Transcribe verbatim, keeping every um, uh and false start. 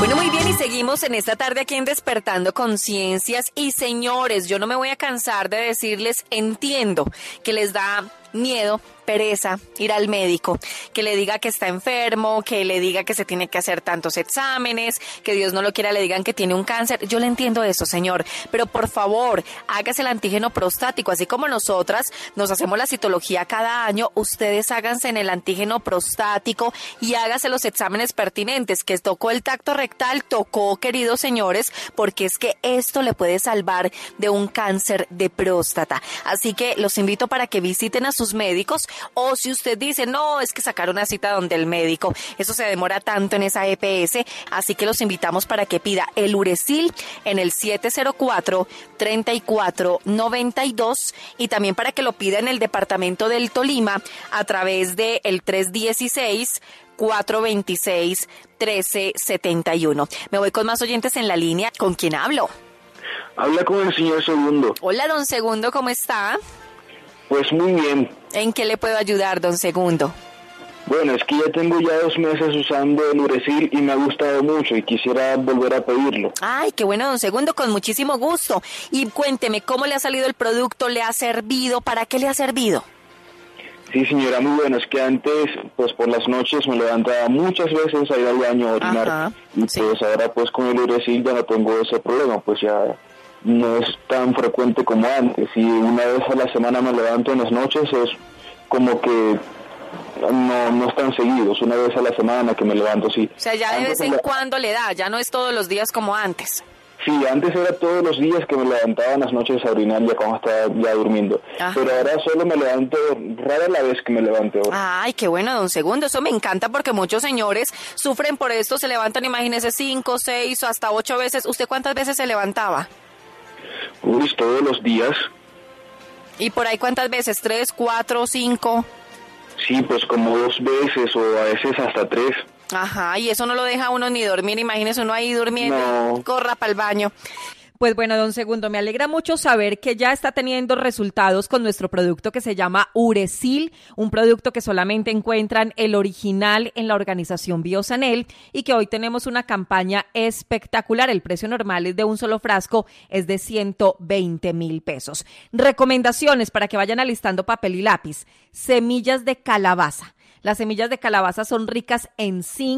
Bueno, muy bien, y seguimos en esta tarde aquí en Despertando Conciencias. Y señores, yo no me voy a cansar de decirles, entiendo que les da miedo, pereza, ir al médico, que le diga que está enfermo, que le diga que se tiene que hacer tantos exámenes, que Dios no lo quiera le digan que tiene un cáncer. Yo le entiendo eso, señor, pero por favor, hágase el antígeno prostático, así como nosotras nos hacemos la citología cada año, ustedes háganse en el antígeno prostático y hágase los exámenes pertinentes, que tocó el tacto rectal, tocó, queridos señores, porque es que esto le puede salvar de un cáncer de próstata. Así que los invito para que visiten a sus médicos. O si usted dice, no, es que sacar una cita donde el médico, eso se demora tanto en esa E P S, así que los invitamos para que pida el Uresil en el siete cero cuatro, treinta y cuatro noventa y dos y también para que lo pida en el departamento del Tolima a través de el tres dieciséis, cuatro veintiséis, trece setenta y uno. Me voy con más oyentes en la línea. ¿Con quién hablo? Habla con el señor Segundo. Hola, don Segundo, ¿cómo está? Pues muy bien. ¿En qué le puedo ayudar, don Segundo? Bueno, es que ya tengo ya dos meses usando el Uresil y me ha gustado mucho y quisiera volver a pedirlo. Ay, qué bueno, don Segundo, con muchísimo gusto. Y cuénteme, ¿cómo le ha salido el producto? ¿Le ha servido? ¿Para qué le ha servido? Sí, señora, muy bueno. Es que antes, pues por las noches me levantaba muchas veces a ir al baño a orinar. Ajá, y sí. pues ahora pues con el Uresil ya no tengo ese problema, pues ya no es tan frecuente como antes. Y una vez a la semana me levanto en las noches, es como que no, no es tan seguido, es una vez a la semana que me levanto, sí. O sea, ya de Antes vez en era- cuando le da, ya no es todos los días como antes. Sí, antes era todos los días que me levantaba en las noches a orinar ya cuando estaba ya durmiendo. Ajá. Pero ahora solo me levanto, rara la vez que me levanto ahora. Ay, qué bueno, don Segundo, eso me encanta porque muchos señores sufren por esto, se levantan, imagínese, cinco, seis o hasta ocho veces. ¿Usted cuántas veces se levantaba? Uy, todos los días. ¿Y por ahí cuántas veces? ¿Tres, cuatro, cinco? Sí, pues como dos veces o a veces hasta tres. Ajá, y eso no lo deja uno ni dormir, imagínese uno ahí durmiendo, No. corra para el baño. Pues bueno, don Segundo, me alegra mucho saber que ya está teniendo resultados con nuestro producto que se llama Uresil, un producto que solamente encuentran el original en la organización Biosanel y que hoy tenemos una campaña espectacular. El precio normal es de un solo frasco, es de ciento veinte mil pesos. Recomendaciones para que vayan alistando papel y lápiz. Semillas de calabaza. Las semillas de calabaza son ricas en zinc,